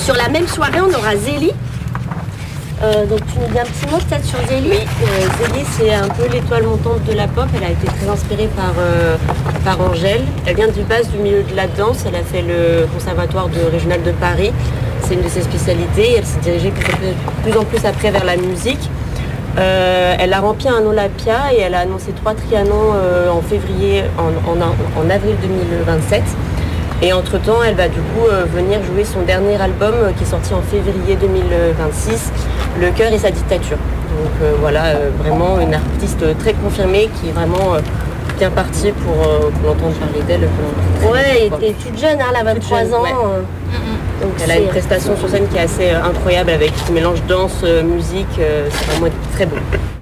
Sur la même soirée, on aura Zélie. Donc tu nous dis un petit mot peut-être sur Zélie? Oui, Zélie, c'est un peu l'étoile montante de la pop. Elle a été très inspirée par Angèle. Elle vient du milieu de la danse. Elle a fait le conservatoire régional de Paris. C'est une de ses spécialités. Elle s'est dirigée de plus en plus après vers la musique. Elle a rempli un Olympia et elle a annoncé 3 Trianons en avril 2027. Et entre-temps, elle va du coup venir jouer son dernier album qui est sorti en février 2026, Le cœur et sa dictature. Donc voilà, vraiment une artiste très confirmée qui est vraiment bien partie pour l'entendre parler d'elle. Ouais, et toute jeune, hein, elle a 23 ans. Ouais. Donc elle a une prestation sur scène qui est assez incroyable avec ce mélange danse, musique, c'est vraiment très beau.